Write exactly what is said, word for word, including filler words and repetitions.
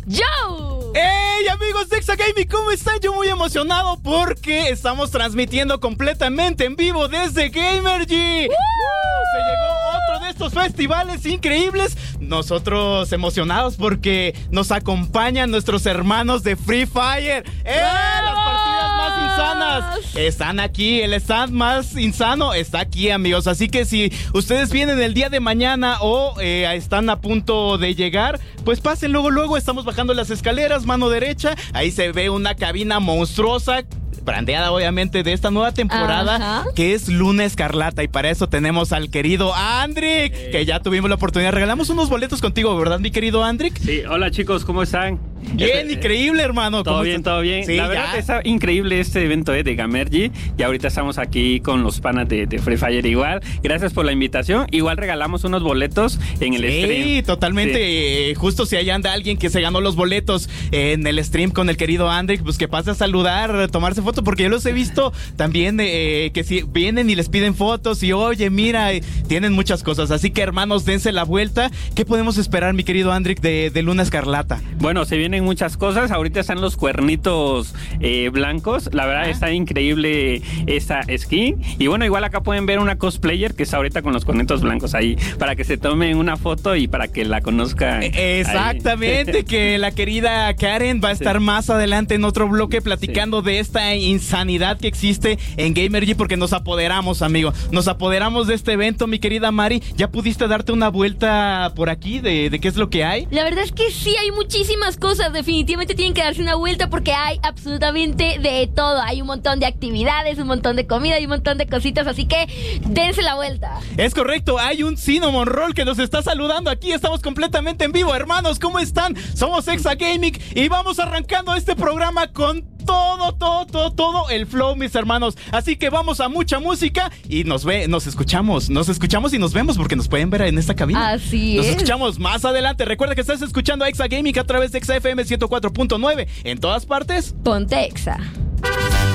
Joe. ¡Hey, amigos de Exa Gaming! ¿Cómo están? Yo muy emocionado porque estamos transmitiendo completamente en vivo desde Gamergy. ¡Uh! Se llegó otro de estos festivales increíbles. Nosotros emocionados porque nos acompañan nuestros hermanos de Free Fire. ¡Eh! ¡Las partidas más insanas están aquí! El stand más insano está aquí, amigos. Así que si ustedes vienen el día de mañana o eh, están a punto de llegar, pues pasen luego, luego. Estamos bajando las escaleras, mano derecha. Ahí se ve una cabina monstruosa, brandeada obviamente de esta nueva temporada. Ajá. Que es Luna Escarlata, y para eso tenemos al querido Andrick, eh. que ya tuvimos la oportunidad, regalamos unos boletos contigo, ¿verdad, mi querido Andrick? Sí, hola chicos, ¿cómo están? Bien, este, increíble, hermano. Todo bien, está? todo bien. Sí, la verdad ya. Está increíble este evento eh, de Gamergy, y ahorita estamos aquí con los panas de, de Free Fire igual. Gracias por la invitación. Igual regalamos unos boletos en el sí, stream. Sí, totalmente. Eh, justo si ahí anda alguien que se ganó los boletos eh, en el stream con el querido Andrick, pues que pase a saludar, tomarse foto, porque yo los he visto también eh, que si vienen y les piden fotos y oye, mira, eh, tienen muchas cosas. Así que, hermanos, dense la vuelta. ¿Qué podemos esperar, mi querido Andrick, de, de Luna Escarlata? Bueno, se vienen muchas cosas. Ahorita están los cuernitos eh, blancos. La verdad, ah. está increíble esta skin. Y bueno, igual acá pueden ver una cosplayer que está ahorita con los cuernitos blancos ahí, para que se tomen una foto y para que la conozcan. Exactamente, ahí. Que la querida Karen va a estar sí. más adelante en otro bloque platicando sí. de esta insanidad que existe en Gamergy, porque nos apoderamos, amigo. Nos apoderamos de este evento, mi querida Mari. ¿Ya pudiste darte una vuelta por aquí de, de qué es lo que hay? La verdad es que sí, hay muchísimas cosas. Definitivamente tienen que darse una vuelta porque hay absolutamente de todo. Hay un montón de actividades, un montón de comida y un montón de cositas, así que dense la vuelta. Es correcto, hay un Cinnamon Roll que nos está saludando aquí. Estamos completamente en vivo, hermanos. ¿Cómo están? Somos Exa Gaming y vamos arrancando este programa con todo, todo, todo, todo el flow, mis hermanos. Así que vamos a mucha música y nos ve, nos escuchamos, nos escuchamos y nos vemos porque nos pueden ver en esta cabina. Así nos es. Nos escuchamos más adelante. Recuerda que estás escuchando a Exa Gaming a través de Exa F M ciento cuatro punto nueve. En todas partes, ponte Exa.